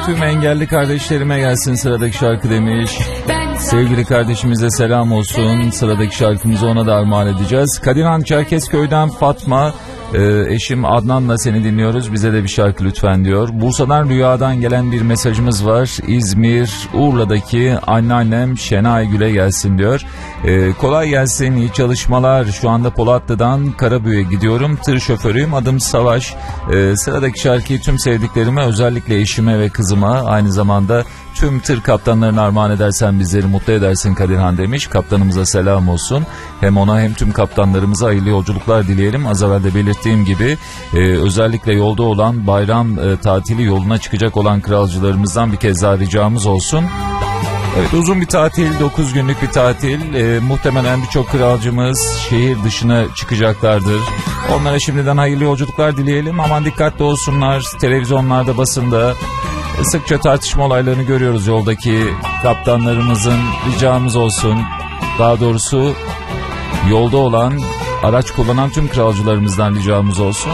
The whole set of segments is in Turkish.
Tüm engelli kardeşlerime gelsin sıradaki şarkı demiş. Sevgili kardeşimize selam olsun. Sıradaki şarkımızı ona da armağan edeceğiz. Kadirhan Çerkezköy'den Fatma. Eşim Adnan'la seni dinliyoruz. Bize de bir şarkı lütfen diyor. Bursa'dan Rüya'dan gelen bir mesajımız var. İzmir Urla'daki anneannem Şenay Gül'e gelsin diyor. Kolay gelsin, iyi çalışmalar. Şu anda Polatlı'dan Karabük'e gidiyorum. Tır şoförüyüm. Adım Savaş. Sıradaki şarkıyı tüm sevdiklerime, özellikle eşime ve kızıma, aynı zamanda tüm tır kaptanlarına armağan edersen bizleri mutlu edersin Kadirhan demiş. Kaptanımıza selam olsun. Hem ona hem tüm kaptanlarımıza hayırlı yolculuklar dileyelim. Az evvel de belirttiğim gibi özellikle yolda olan, bayram tatili yoluna çıkacak olan kralcılarımızdan bir kez daha ricamız olsun. Evet, uzun bir tatil, 9 günlük bir tatil. Muhtemelen birçok kralcımız şehir dışına çıkacaklardır. Onlara şimdiden hayırlı yolculuklar dileyelim. Aman dikkatli olsunlar. Televizyonlarda, basında sıkça tartışma olaylarını görüyoruz yoldaki kaptanlarımızın. Ricamız olsun. Daha doğrusu yolda olan, araç kullanan tüm kralcılarımızdan ricamız olsun.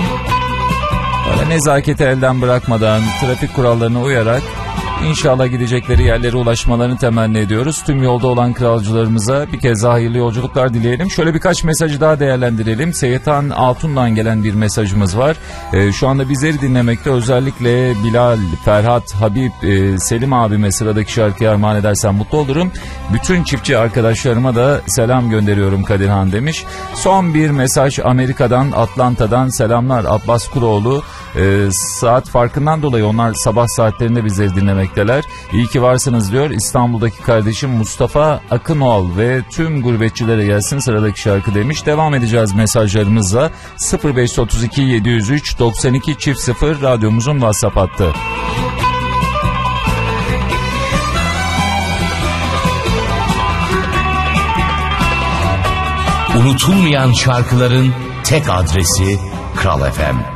Böyle nezaketi elden bırakmadan, trafik kurallarına uyarak İnşallah gidecekleri yerlere ulaşmalarını temenni ediyoruz. Tüm yolda olan kralcılarımıza bir kez daha hayırlı yolculuklar dileyelim. Şöyle birkaç mesajı daha değerlendirelim. Seyihan Altun'dan gelen bir mesajımız var. Şu anda bizleri dinlemekte, özellikle Bilal, Ferhat, Habib, Selim abime sıradaki şarkıyı armağan edersen mutlu olurum. Bütün çiftçi arkadaşlarıma da selam gönderiyorum Kadirhan demiş. Son bir mesaj Amerika'dan, Atlanta'dan selamlar. Abbas Kuloğlu. Saat farkından dolayı onlar sabah saatlerinde bizleri dinlemekteler. İyi ki varsınız diyor. İstanbul'daki kardeşim Mustafa Akınoğlu ve tüm gurbetçilere gelsin sıradaki şarkı demiş. Devam edeceğiz mesajlarımızla. 0532 703 92 0 radyomuzun WhatsApp hattı. Unutulmayan şarkıların tek adresi Kral FM.